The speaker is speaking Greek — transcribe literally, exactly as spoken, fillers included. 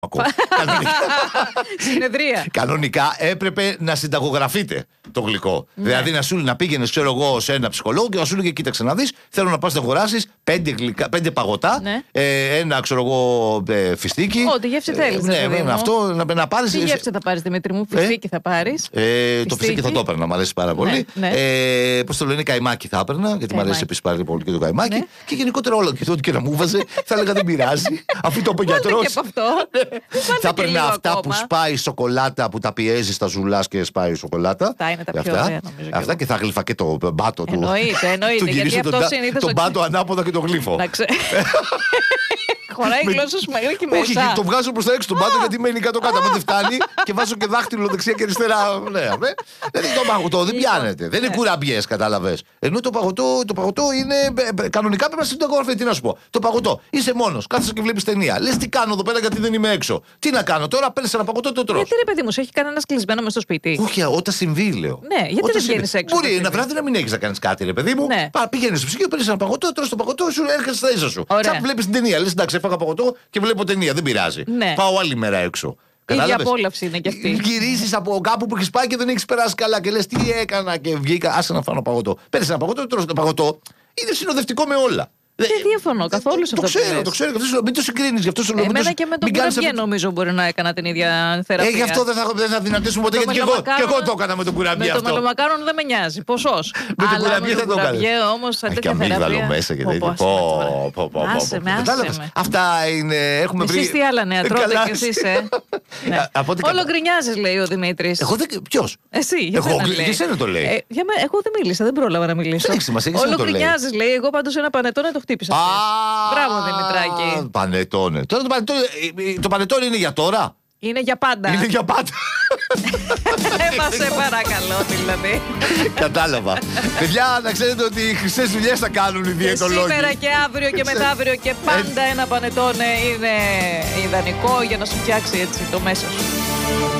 Συνεδρία. Κανονικά έπρεπε να συνταγογραφείτε το γλυκό. Ναι. Δηλαδή να σου λέει να πήγαινε, ξέρω εγώ, σε ένα ψυχολόγο και να σου λέει: κοίταξε να δει, θέλω να πα να αγοράσει πέντε, πέντε παγωτά, ναι. ε, ένα ξέρω εγώ ε, φιστίκι. Ό,τι γεύση θέλει. Ναι, ναι, αυτό να, να πάρει. Τι γεύση θα πάρει, Δημήτρη μου, φιστίκι θα πάρει. Ε, το φιστίκι θα το έπαιρνα, μου αρέσει πάρα πολύ. Ναι, ναι. Ε, Πώ το λένε, καϊμάκι θα έπαιρνα, γιατί μου αρέσει επίση πάρα πολύ και το καϊμάκι. Ναι. Και γενικότερα όλο και ό,τι και να μου βάζε, θα έλεγα δεν πειράζει. Αφού το είπε ο γιατρός. Θα έπαιρνα αυτά που σπάει η σοκολάτα, που τα πιέζει στα ζουλά και σπάει η σοκολάτα. Αυτά είναι τα πιο ωραία, νομίζω. Αυτά και θα γλύφα και το μπάτο του. Εννοείται, εννοείται. Γιατί αυτό συνήθως. Τον μπάτο ανάποδα και το γλύφω. Χωράει η γλώσσα σου μέχρι και μέσα. Όχι, το βγάζω προς τα έξω τον πάτο γιατί μένει κάτω-κάτω. Δεν φτάνει και βάζω και δάχτυλο δεξιά και αριστερά. Δηλαδή το παγωτό δεν πιάνεται. Δεν είναι κουραμπιές, κατάλαβες. Ενώ το παγωτό είναι. Κανονικά πρέπει να συνταγογραφεί. Τι να σου πω. Το παγωτό είσαι μόνος, κάθεσαι και βλέπεις ταινία. Λες τι κάνω εδώ πέρα γιατί δεν είμαι έξω. Τι να κάνω τώρα, παίρνει ένα παγωτό το τρως. Γιατί ρε παιδί μου, έχει κανένα κλεισμένο μες στο σπίτι. Όχι, όταν συμβεί, λέω. Ναι, γιατί δεν βγαίνεις έξω. Μπορεί ένα βράδυ να μην έχει να κάνει κάτι, ρε παιδί μου. Πηγαίνει στο ψυγείο, παίρνει ένα παγωτό, τρως το παγωτό, σου έρχεσαι στα ίσα σου. Σαν βλέπει την ταινία. Λες εντάξει, έφαγα παγωτό και βλέπω ταινία, δεν πειράζει. Ναι. Πάω άλλη μέρα έξω. Η ίδια απόλαυση είναι κι αυτή. Γυρίζεις από κάπου που έχει πάει και δεν έχει περάσει καλά και λες τι έκανα και βγήκα. Άσε να φάω παγωτό. Παίρνει ένα παγωτό, τρως το παγωτό. Είναι συνοδευτικό με όλα. Δεν διαφωνώ καθόλου σε αυτό. Το ξέρω, το ξέρω. Μην το συγκρίνεις. Εμένα και με τον κουραμπιέ νομίζω μπορεί να έκανα την ίδια θεραπεία. Ε, γι' αυτό δεν θα, δεν θα δυνατήσουμε ποτέ. Γιατί και εγώ, και εγώ το έκανα με τον κουραμπιέ αυτό. Με το μελομακάρονο δεν με νοιάζει. Ποσός. Με τον κουραμπιέ δεν το έκανα. Όμως θα τέτοια θεραπεία. Μέσα και τέτοια. Άσε με, άσε με. Αυτά είναι. Έχουμε βρει. Εσείς τι άλλα νέα τρώτε κι εσείς, ε. Όλο γκρινιάζεις, λέει ο Δημήτρης. Ποιος? Εσύ. Εγώ για το λέει. Εγώ δεν μίλησα, δεν πρόλαβα να μιλήσω. Όλο γκρινιάζεις, λέει. Εγώ πάντως ένα πανετόνε το χτύπησα. Μπράβο, Δημητράκη. Πανετόνε. Τώρα το πανετόνε, το πανετόνε είναι για τώρα. Είναι για πάντα. Είναι για πάντα. Έμασε παρακαλώ, δηλαδή. Κατάλαβα. Παιδιά, να ξέρετε ότι οι χρυσές δουλειές θα κάνουν οι διαιτολόγοι. Σήμερα και αύριο και μεθαύριο και πάντα ένα πανετόνε είναι ιδανικό για να σου φτιάξει έτσι το μέσα σου.